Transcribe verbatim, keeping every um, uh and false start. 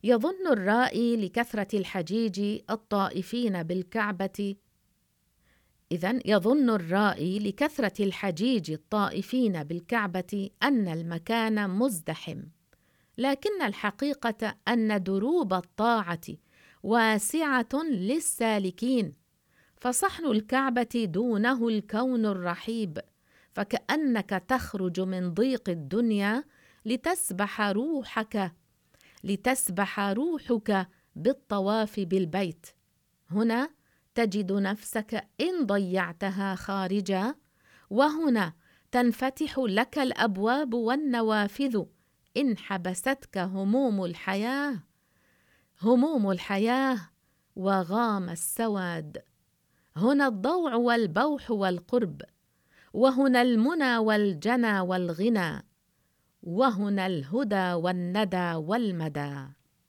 يظن الرائي لكثرة الحجيج الطائفين بالكعبة إذن يظن الرائي لكثرة الحجيج الطائفين بالكعبة أن المكان مزدحم، لكن الحقيقة أن دروب الطاعة واسعة للسالكين، فصحن الكعبة دونه الكون الرحيب، فكأنك تخرج من ضيق الدنيا لتسبح روحك لتسبح روحك بالطواف بالبيت. هنا تجد نفسك إن ضيعتها خارجا، وهنا تنفتح لك الأبواب والنوافذ إن حبستك هموم الحياة هموم الحياة وغام السواد. هنا الضوع والبوح والقرب، وهنا المنى والجنى والغنى، وهنا الهدى والندى والمدى.